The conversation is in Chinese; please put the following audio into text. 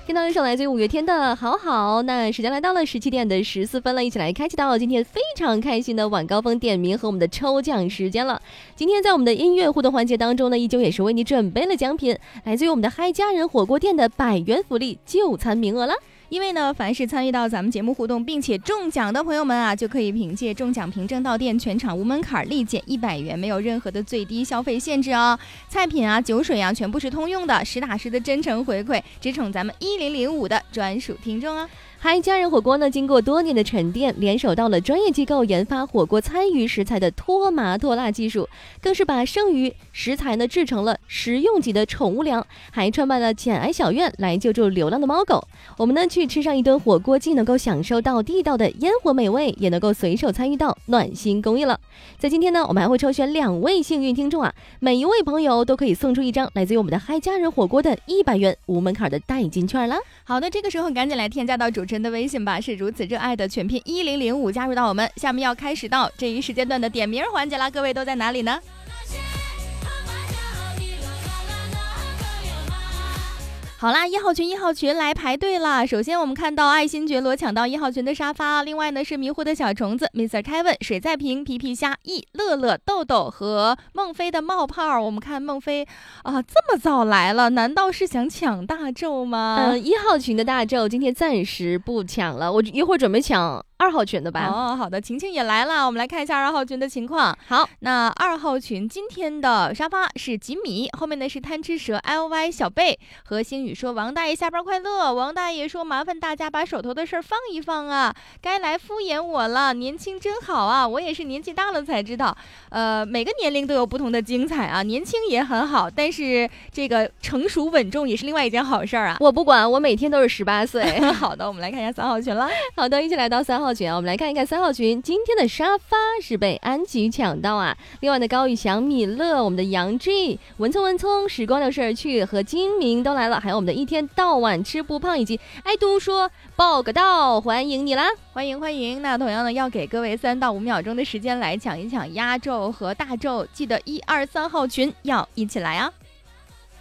听到一首来自于五月天的好好。那时间来到了17:14了，一起来开启到今天非常开心的晚高峰点名和我们的抽奖时间了。今天在我们的音乐互动环节当中呢，依旧也是为你准备了奖品，来自于我们的嗨家人火锅店的100元福利就餐名额了。 因为呢，凡是参与到咱们节目互动并且中奖的朋友们啊，就可以凭借中奖凭证到店，全场无门槛，立减100元，没有任何的最低消费限制哦。菜品啊、酒水啊，全部是通用的，实打实的真诚回馈，只宠咱们1005的专属听众啊。 嗨家人火锅呢，经过多年的沉淀，联手到了专业机构研发火锅参鱼食材的脱麻脱辣技术，更是把剩余食材呢制成了食用级的宠物粮，还创办了简爱小院来救助流浪的猫狗。我们呢去吃上一顿火锅，既能够享受到地道的烟火美味，也能够随手参与到暖心公益了。在今天呢，我们还会抽选2位幸运听众啊，每一位朋友都可以送出一张来自于我们的嗨家人火锅的100元无门槛的代金券啦。 好的，这个时候赶紧来添加到主持人的微信吧，是如此热爱的全拼1005，加入到我们。下面要开始到这一时间段的点名环节啦，各位都在哪里呢？好啦，1号群来排队啦。首先我们看到爱心觉罗抢到1号群的沙发，另外呢是迷糊的小虫子 Mr. Kevin、 水在平、皮皮虾、乐乐、豆豆和孟非的冒泡。我们看孟非啊，这么早来了，难道是想抢大咒吗 ？1号群的大咒今天暂时不抢了，我一会儿准备抢2号群的吧。 哦，好的，晴晴也来了，我们来看一下2号群的情况。 好， 那2号群今天的沙发是吉米，后面呢是贪吃蛇 LY 小贝和星宇说王大爷下班快乐。王大爷说麻烦大家把手头的事儿放一放啊，该来敷衍我了，年轻真好啊，我也是年纪大了才知道，每个年龄都有不同的精彩啊，年轻也很好，但是这个成熟稳重也是另外一件好事儿啊。 我不管，我每天都是18岁。 好的，我们来看一下3号群了。 好的，一起来到3号群啊，我们来看一看3号群今天的沙发是被安吉抢到啊。另外的高宇翔、米乐、我们的杨 G、文聪、时光流逝而去和金明都来了，还有我们的一天到晚吃不胖以及爱都说报个到，欢迎你啦， 欢迎。那同样呢，要给各位3到5秒钟的时间来抢一抢压轴和大轴，记得1、2、3号群要一起来啊。